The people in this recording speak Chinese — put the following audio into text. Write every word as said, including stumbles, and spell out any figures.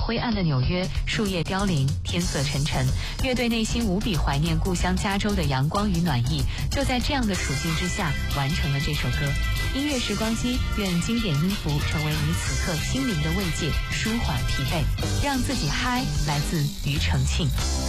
灰暗的纽约，树叶凋零，天色沉沉。乐队内心无比怀念故乡加州的阳光与暖意，就在这样的处境之下，完成了这首歌。音乐时光机，愿经典音符成为你此刻心灵的慰藉，舒缓疲惫，让自己嗨。来自庾澄庆。